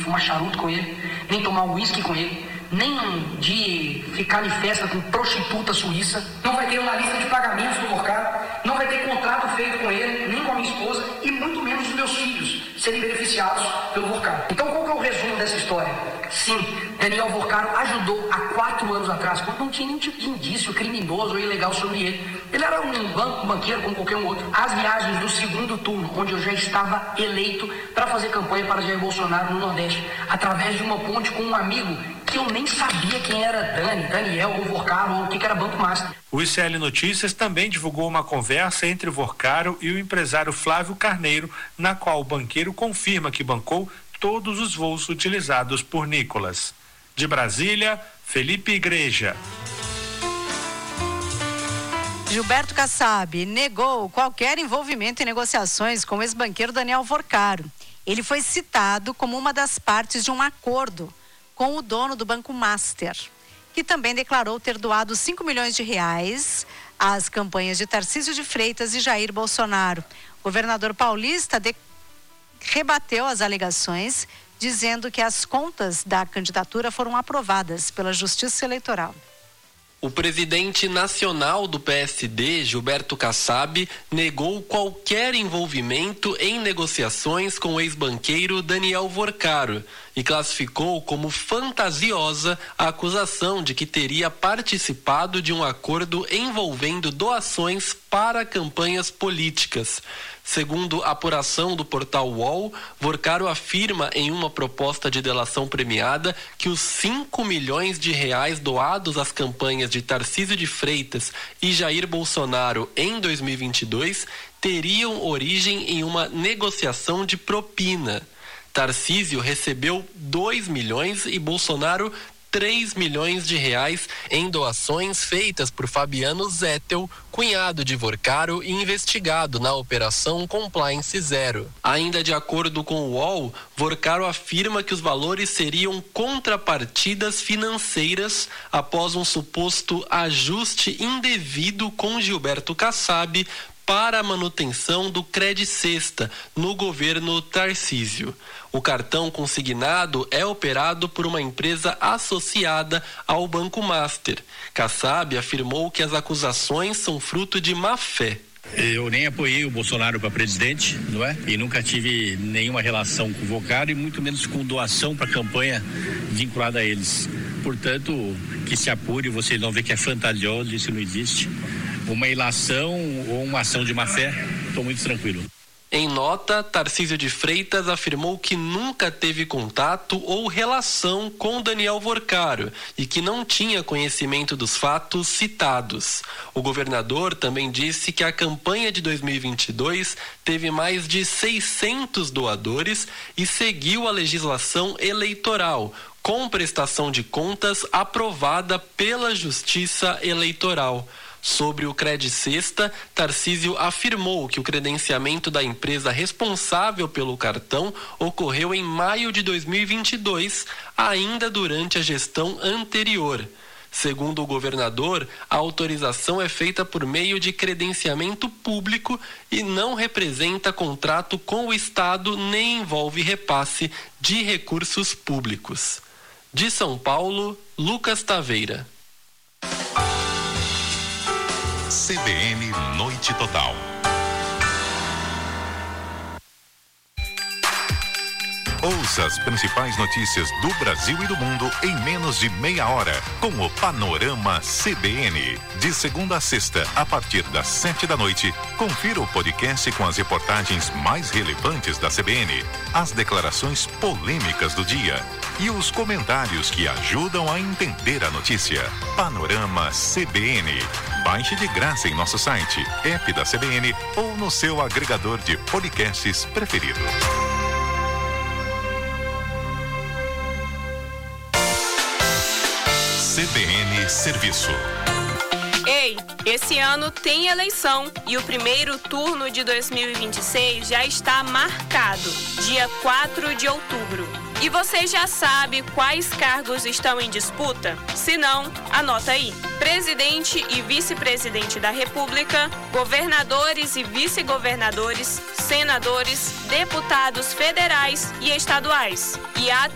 fumar charuto com ele, nem tomar uísque com ele, nem de ficar em festa com prostituta suíça. Não vai ter uma lista de pagamentos do Vorcaro, não vai ter contrato feito com ele, nem com a minha esposa, e muito menos os meus filhos serem beneficiados pelo Vorcaro. Então qual que é o resumo dessa história? Sim, Daniel Vorcaro ajudou há 4 anos atrás, quando não tinha nenhum tipo de indício criminoso ou ilegal sobre ele. Ele era um banqueiro como qualquer um outro. As viagens do segundo turno, onde eu já estava eleito para fazer campanha para Jair Bolsonaro no Nordeste, através de uma ponte com um amigo que eu nem sabia quem era Daniel ou Vorcaro ou o que era Banco Master. O ICL Notícias também divulgou uma conversa entre Vorcaro e o empresário Flávio Carneiro, na qual o banqueiro confirma que bancou todos os voos utilizados por Nicolas. De Brasília, Felipe Igreja. Gilberto Kassab negou qualquer envolvimento em negociações com o ex-banqueiro Daniel Vorcaro. Ele foi citado como uma das partes de um acordo com o dono do Banco Master, que também declarou ter doado 5 milhões de reais às campanhas de Tarcísio de Freitas e Jair Bolsonaro. O governador paulista rebateu as alegações, dizendo que as contas da candidatura foram aprovadas pela Justiça Eleitoral. O presidente nacional do PSD, Gilberto Kassab, negou qualquer envolvimento em negociações com o ex-banqueiro Daniel Vorcaro e classificou como fantasiosa a acusação de que teria participado de um acordo envolvendo doações para campanhas políticas. Segundo a apuração do portal UOL, Vorcaro afirma em uma proposta de delação premiada que os 5 milhões de reais doados às campanhas de Tarcísio de Freitas e Jair Bolsonaro em 2022 teriam origem em uma negociação de propina. Tarcísio recebeu 2 milhões e Bolsonaro 3 milhões de reais em doações feitas por Fabiano Zettel, cunhado de Vorcaro e investigado na Operação Compliance Zero. Ainda de acordo com o UOL, Vorcaro afirma que os valores seriam contrapartidas financeiras após um suposto ajuste indevido com Gilberto Kassab para a manutenção do Credicesta no governo Tarcísio. O cartão consignado é operado por uma empresa associada ao Banco Master. Kassab afirmou que as acusações são fruto de má-fé. Eu nem apoiei o Bolsonaro para presidente, não é? E nunca tive nenhuma relação com o Vorcaro e muito menos com doação para campanha vinculada a eles. Portanto, que se apure, vocês vão ver que é fantasioso, isso não existe. Uma ilação ou uma ação de má-fé, estou muito tranquilo. Em nota, Tarcísio de Freitas afirmou que nunca teve contato ou relação com Daniel Vorcaro e que não tinha conhecimento dos fatos citados. O governador também disse que a campanha de 2022 teve mais de 600 doadores e seguiu a legislação eleitoral, com prestação de contas aprovada pela Justiça Eleitoral. Sobre o Credicesta, Tarcísio afirmou que o credenciamento da empresa responsável pelo cartão ocorreu em maio de 2022, ainda durante a gestão anterior. Segundo o governador, a autorização é feita por meio de credenciamento público e não representa contrato com o Estado nem envolve repasse de recursos públicos. De São Paulo, Lucas Taveira. CBN Noite Total. Ouça as principais notícias do Brasil e do mundo em menos de meia hora com o Panorama CBN. De segunda a sexta, a partir das 7 da noite, confira o podcast com as reportagens mais relevantes da CBN, as declarações polêmicas do dia e os comentários que ajudam a entender a notícia. Panorama CBN. Baixe de graça em nosso site, app da CBN ou no seu agregador de podcasts preferido. CBN Serviço. Ei, esse ano tem eleição e o primeiro turno de 2026 já está marcado, dia 4 de outubro. E você já sabe quais cargos estão em disputa? Se não, anota aí. Presidente e vice-presidente da República, governadores e vice-governadores, senadores, deputados federais e estaduais. E atenção!